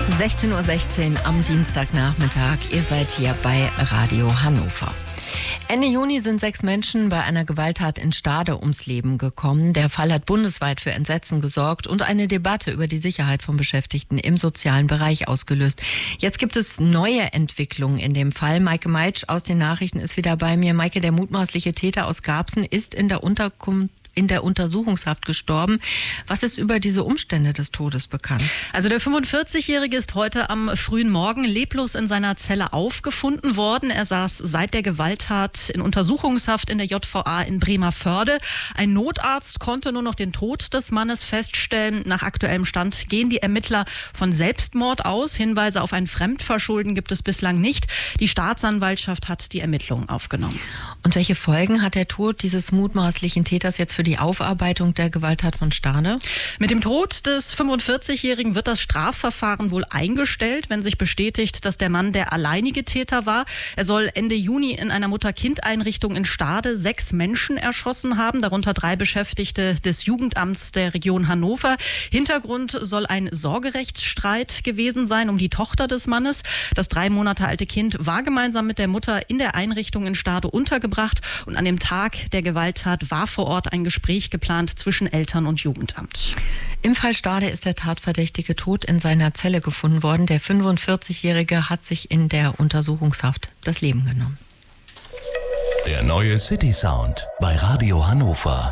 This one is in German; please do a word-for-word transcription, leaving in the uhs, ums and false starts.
sechzehn Uhr sechzehn am Dienstagnachmittag. Ihr seid hier bei Radio Hannover. Ende Juni sind sechs Menschen bei einer Gewalttat in Stade ums Leben gekommen. Der Fall hat bundesweit für Entsetzen gesorgt und eine Debatte über die Sicherheit von Beschäftigten im sozialen Bereich ausgelöst. Jetzt gibt es neue Entwicklungen in dem Fall. Maike Meitsch aus den Nachrichten ist wieder bei mir. Maike, der mutmaßliche Täter aus Garbsen ist in der Unterkunft in der Untersuchungshaft gestorben. Was ist über diese Umstände des Todes bekannt? Also der fünfundvierzigjährige ist heute am frühen Morgen leblos in seiner Zelle aufgefunden worden. Er saß seit der Gewalttat in Untersuchungshaft in der J V A in Bremervörde. Ein Notarzt konnte nur noch den Tod des Mannes feststellen. Nach aktuellem Stand gehen die Ermittler von Selbstmord aus. Hinweise auf ein Fremdverschulden gibt es bislang nicht. Die Staatsanwaltschaft hat die Ermittlungen aufgenommen. Und welche Folgen hat der Tod dieses mutmaßlichen Täters jetzt für die Aufarbeitung der Gewalttat von Stade? Mit dem Tod des fünfundvierzigjährigen wird das Strafverfahren wohl eingestellt, wenn sich bestätigt, dass der Mann der alleinige Täter war. Er soll Ende Juni in einer Mutter-Kind-Einrichtung in Stade sechs Menschen erschossen haben, darunter drei Beschäftigte des Jugendamts der Region Hannover. Hintergrund soll ein Sorgerechtsstreit gewesen sein um die Tochter des Mannes. Das drei Monate alte Kind war gemeinsam mit der Mutter in der Einrichtung in Stade untergebracht und an dem Tag der Gewalttat war vor Ort ein Gespräch geplant zwischen Eltern und Jugendamt. Im Fall Stade ist der Tatverdächtige tot in seiner Zelle gefunden worden. Der fünfundvierzigjährige hat sich in der Untersuchungshaft das Leben genommen. Der neue City Sound bei Radio Hannover.